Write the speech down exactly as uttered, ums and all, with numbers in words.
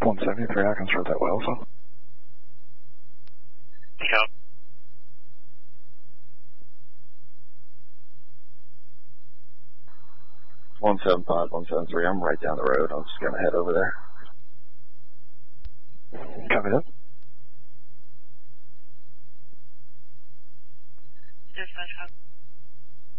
one seventy-three, I can start that way also. Yep. one seven five, one seven three, I'm right down the road. I'm just going to head over there. Copy that. Dispatch, copy.